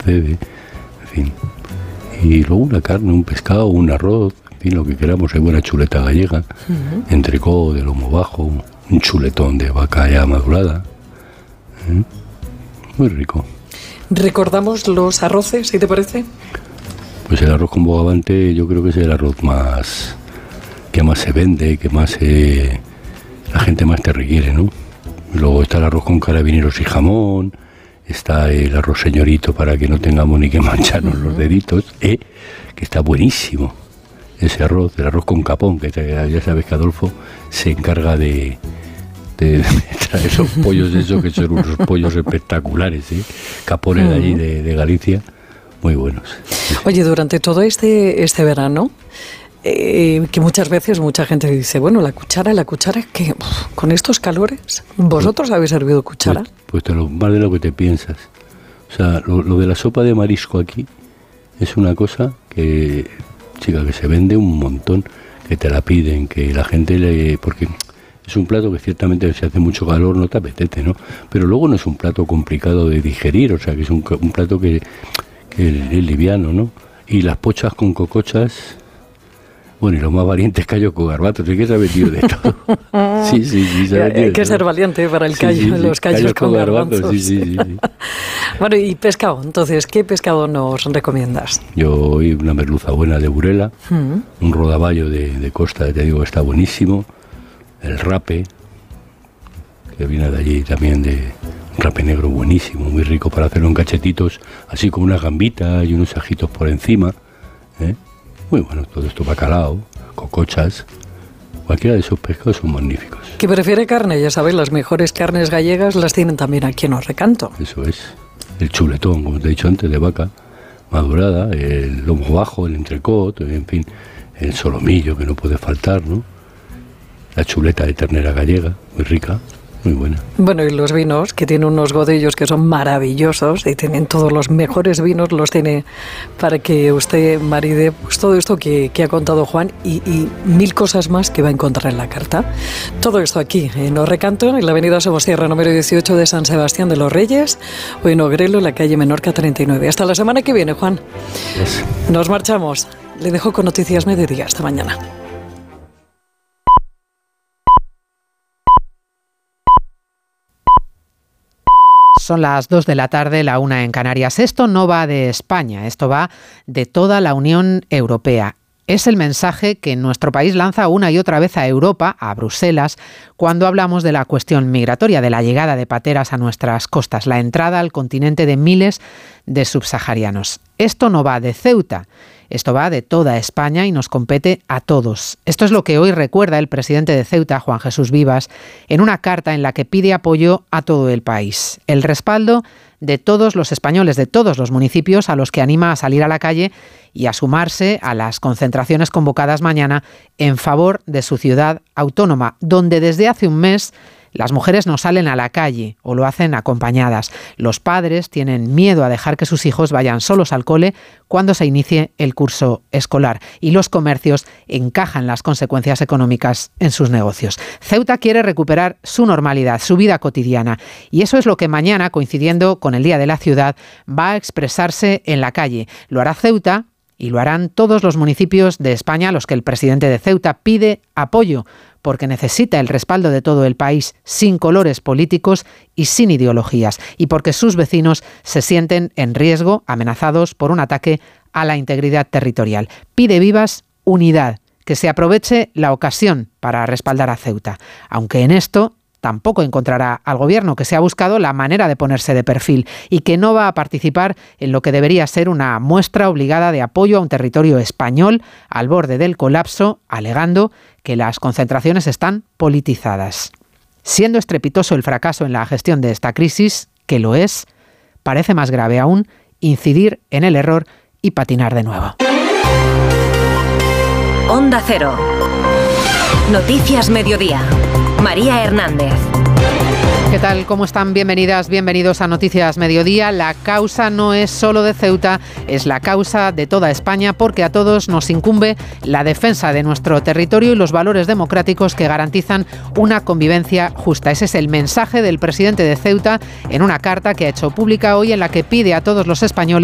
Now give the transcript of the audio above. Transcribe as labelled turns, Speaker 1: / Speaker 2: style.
Speaker 1: accede, en fin. Y luego una carne, un pescado, un arroz, en fin, lo que queramos. Hay buena chuleta gallega, entrecot de lomo bajo, un chuletón de vaca ya madurada. Muy rico.
Speaker 2: ¿Recordamos los arroces, si te parece?
Speaker 1: Pues el arroz con bogavante yo creo que es el arroz que más se vende, que más la gente más te requiere, ¿no? Luego está el arroz con carabineros y jamón, está el arroz señorito para que no tengamos ni que mancharnos los deditos, que está buenísimo. Ese arroz, el arroz con capón, que ya sabes que Adolfo se encarga de traer esos pollos esos que son unos pollos espectaculares, capones de allí de Galicia, muy buenos.
Speaker 2: Oye, durante todo este verano, que muchas veces mucha gente dice, bueno, la cuchara, que con estos calores, ¿vosotros habéis servido cuchara?
Speaker 1: Pues más de lo que te piensas. O sea, lo de la sopa de marisco aquí es una cosa que, chica, que se vende un montón, que te la piden, que la gente porque es un plato que ciertamente si hace mucho calor no te apetece, ¿no? Pero luego no es un plato complicado de digerir, o sea, que es un plato que es liviano, ¿no? Y las pochas con cocochas, bueno, y los más valientes callos con garbanzos, sí que se ha metido de todo. Sí,
Speaker 2: hay que ser valiente para el callo, los callos con garbanzos. Sí. Bueno, y pescado, entonces, ¿qué pescado nos recomiendas?
Speaker 1: Yo hoy una merluza buena de Burela, un rodaballo de costa, te digo, está buenísimo. El rape, que viene de allí también, de un rape negro buenísimo, muy rico para hacerlo en cachetitos, así como unas gambitas y unos ajitos por encima. Muy bueno, todo esto bacalao, cocochas, cualquiera de esos pescados son magníficos.
Speaker 2: ¿Qué prefiere carne? Ya sabéis, las mejores carnes gallegas las tienen también aquí en Os Recanto.
Speaker 1: Eso es, el chuletón, como te he dicho antes, de vaca madurada, el lomo bajo, el entrecot, en fin, el solomillo que no puede faltar, ¿no? La chuleta de ternera gallega, muy rica, muy buena.
Speaker 2: Bueno, y los vinos, que tienen unos godellos que son maravillosos y tienen todos los mejores vinos, los tiene para que usted maride pues todo esto que ha contado Juan y mil cosas más que va a encontrar en la carta. Todo esto aquí en Os Recanto, en la avenida Somosierra número 18 de San Sebastián de los Reyes, o en Ogrelo, en la calle Menorca 39. Hasta la semana que viene, Juan.
Speaker 1: Yes.
Speaker 2: Nos marchamos. Le dejo con Noticias Mediodía. Hasta mañana.
Speaker 3: Son las 2 de la tarde, la 1 en Canarias. Esto no va de España, esto va de toda la Unión Europea. Es el mensaje que nuestro país lanza una y otra vez a Europa, a Bruselas, cuando hablamos de la cuestión migratoria, de la llegada de pateras a nuestras costas, la entrada al continente de miles de subsaharianos. Esto no va de Ceuta. Esto va de toda España y nos compete a todos. Esto es lo que hoy recuerda el presidente de Ceuta, Juan Jesús Vivas, en una carta en la que pide apoyo a todo el país. El respaldo de todos los españoles, de todos los municipios, a los que anima a salir a la calle y a sumarse a las concentraciones convocadas mañana en favor de su ciudad autónoma, donde desde hace un mes las mujeres no salen a la calle o lo hacen acompañadas. Los padres tienen miedo a dejar que sus hijos vayan solos al cole cuando se inicie el curso escolar y los comercios encajan las consecuencias económicas en sus negocios. Ceuta quiere recuperar su normalidad, su vida cotidiana, y eso es lo que mañana, coincidiendo con el Día de la Ciudad, va a expresarse en la calle. Lo hará Ceuta y lo harán todos los municipios de España a los que el presidente de Ceuta pide apoyo, porque necesita el respaldo de todo el país, sin colores políticos y sin ideologías, y porque sus vecinos se sienten en riesgo, amenazados por un ataque a la integridad territorial. Pide Vivas unidad, que se aproveche la ocasión para respaldar a Ceuta, aunque en esto tampoco encontrará al gobierno, que se ha buscado la manera de ponerse de perfil y que no va a participar en lo que debería ser una muestra obligada de apoyo a un territorio español al borde del colapso, alegando que las concentraciones están politizadas. Siendo estrepitoso el fracaso en la gestión de esta crisis, que lo es, parece más grave aún incidir en el error y patinar de nuevo.
Speaker 4: Onda Cero. Noticias Mediodía. María Hernández.
Speaker 3: ¿Qué tal? ¿Cómo están? Bienvenidas, bienvenidos a Noticias Mediodía. La causa no es solo de Ceuta, es la causa de toda España, porque a todos nos incumbe la defensa de nuestro territorio y los valores democráticos que garantizan una convivencia justa. Ese es el mensaje del presidente de Ceuta en una carta que ha hecho pública hoy, en la que pide a todos los españoles